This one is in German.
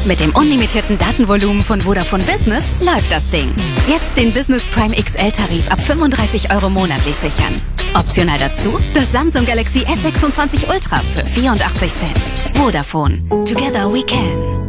Mit dem unlimitierten Datenvolumen von Vodafone Business läuft das Ding. Jetzt den Business Prime XL-Tarif ab 35 € monatlich sichern. Optional dazu das Samsung Galaxy S26 Ultra für 84 Cent. Vodafone. Together we can.